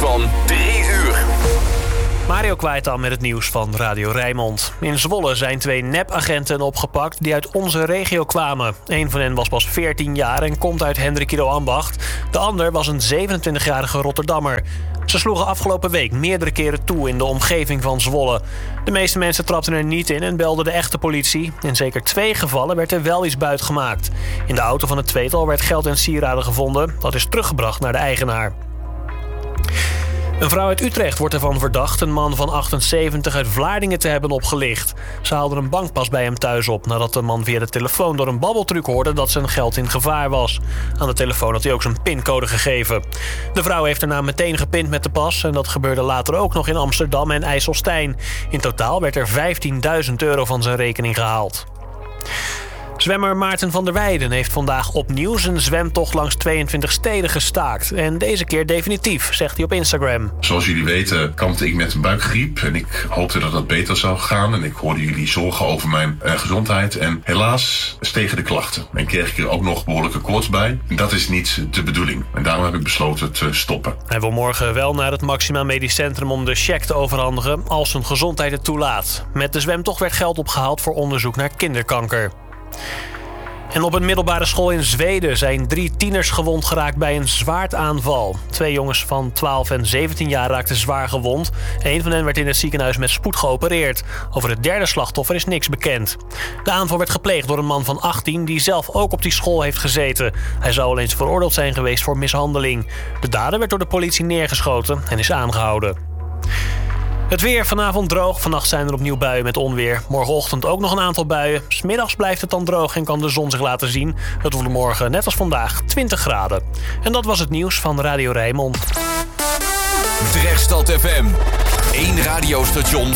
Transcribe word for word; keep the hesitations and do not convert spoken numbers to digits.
van drie uur. Mario Kwaitan met het nieuws van Radio Rijnmond. In Zwolle zijn twee nepagenten opgepakt die uit onze regio kwamen. Een van hen was pas veertien jaar en komt uit Hendrikido-Ambacht. De ander was een zevenentwintigjarige Rotterdammer. Ze sloegen afgelopen week meerdere keren toe in de omgeving van Zwolle. De meeste mensen trapten er niet in en belden de echte politie. In zeker twee gevallen werd er wel iets buitgemaakt. In de auto van het tweetal werd geld en sieraden gevonden. Dat is teruggebracht naar de eigenaar. Een vrouw uit Utrecht wordt ervan verdacht een man van achtenzeventig uit Vlaardingen te hebben opgelicht. Ze haalden een bankpas bij hem thuis op nadat de man via de telefoon door een babbeltruc hoorde dat zijn geld in gevaar was. Aan de telefoon had hij ook zijn pincode gegeven. De vrouw heeft daarna meteen gepind met de pas en dat gebeurde later ook nog in Amsterdam en IJsselstein. In totaal werd er vijftienduizend euro van zijn rekening gehaald. Zwemmer Maarten van der Weijden heeft vandaag opnieuw zijn zwemtocht langs tweeëntwintig steden gestaakt. En deze keer definitief, zegt hij op Instagram. Zoals jullie weten kampte ik met een buikgriep en ik hoopte dat dat beter zou gaan. En ik hoorde jullie zorgen over mijn uh, gezondheid. En helaas stegen de klachten. En kreeg ik er ook nog behoorlijke koorts bij. En dat is niet de bedoeling. En daarom heb ik besloten te stoppen. Hij wil morgen wel naar het Maxima Medisch Centrum om de cheque te overhandigen als zijn gezondheid het toelaat. Met de zwemtocht werd geld opgehaald voor onderzoek naar kinderkanker. En op een middelbare school in Zweden zijn drie tieners gewond geraakt bij een zwaardaanval. Twee jongens van twaalf en zeventien jaar raakten zwaar gewond. Een van hen werd in het ziekenhuis met spoed geopereerd. Over het derde slachtoffer is niks bekend. De aanval werd gepleegd door een man van achttien die zelf ook op die school heeft gezeten. Hij zou al eens veroordeeld zijn geweest voor mishandeling. De dader werd door de politie neergeschoten en is aangehouden. Het weer vanavond droog. Vannacht zijn er opnieuw buien met onweer. Morgenochtend ook nog een aantal buien. 'S Middags blijft het dan droog en kan de zon zich laten zien. Het wordt morgen, net als vandaag, twintig graden. En dat was het nieuws van Radio Rijnmond. Drechtstad F M. Eén radiostation